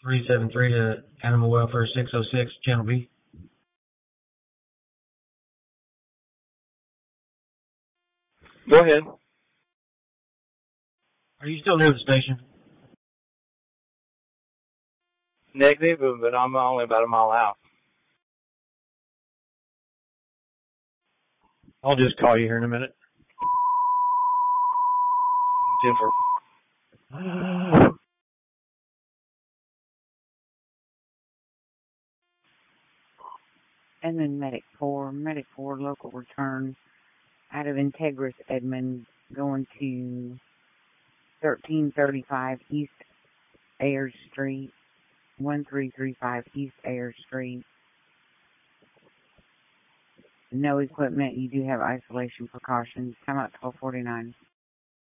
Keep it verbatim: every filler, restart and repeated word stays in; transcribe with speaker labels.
Speaker 1: three seven three to Animal Welfare six oh six, Channel B.
Speaker 2: Go ahead.
Speaker 1: Are you still near the station?
Speaker 2: Negative, but I'm only about a mile out.
Speaker 1: I'll just call you here in a minute.
Speaker 2: Jennifer.
Speaker 3: Edmond Medic four, Medic four, local return out of Integris, Edmond, going to thirteen thirty-five East Ayers Street, one three three five East Ayers Street. No equipment. You do have isolation precautions. Time out twelve forty-nine.